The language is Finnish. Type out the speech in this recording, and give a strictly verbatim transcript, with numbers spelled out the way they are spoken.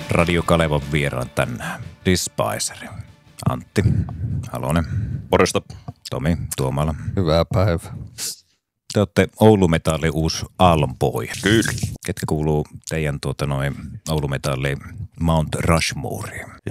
Radio Kalevan vieraan tänään. Despicer. Antti Halonen. Morjesta. Tomi Tuomala. Hyvää päivää. Te olette Oulu Metalli uusi aallonpohja. Kyllä. Ketkä kuuluu teidän tuota noin Oulu Metalli Mount Rushmoreen?